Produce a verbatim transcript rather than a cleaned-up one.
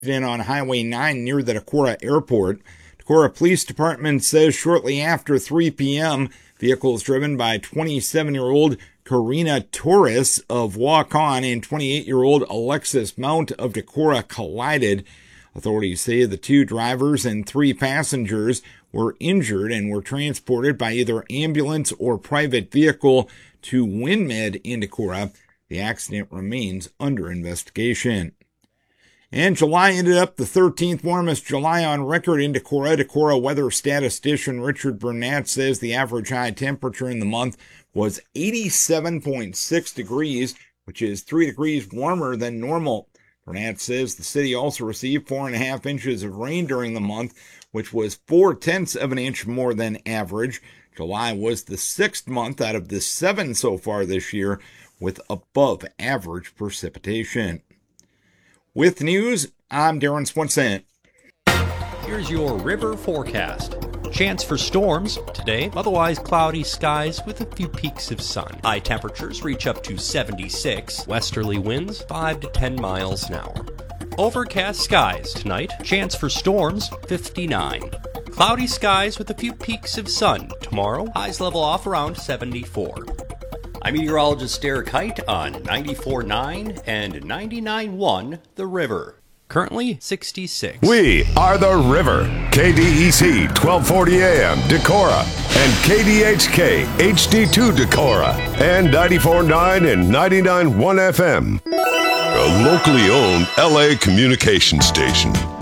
in on Highway nine near the Decorah Airport. Decorah Police Department says shortly after three p.m., vehicles driven by twenty-seven-year-old Karina Torres of Waukon and twenty-eight-year-old Alexis Mount of Decorah collided. Authorities say the two drivers and three passengers were injured and were transported by either ambulance or private vehicle to WinMed in Decorah. The accident remains under investigation. And July ended up the thirteenth warmest July on record in Decorah. Decorah weather statistician Richard Burnett says the average high temperature in the month was eighty-seven point six degrees, which is three degrees warmer than normal. Burnett says the city also received four and a half inches of rain during the month, which was four-tenths of an inch more than average. July was the sixth month out of the seven so far this year with above average precipitation. With news, I'm Darren Swenson. Here's your river forecast. Chance for storms today, otherwise cloudy skies with a few peaks of sun. High temperatures reach up to seventy-six. Westerly winds five to ten miles an hour. Overcast skies tonight. Chance for storms fifty-nine. Cloudy skies with a few peaks of sun. Tomorrow, highs level off around seventy-four. I'm meteorologist Derek Height on ninety-four point nine and ninety-nine point one The River. Currently sixty-six. We are The River. K D E C twelve forty A M Decorah and K D H K H D two Decorah and ninety-four point nine and ninety-nine point one F M. A locally owned L A communication station.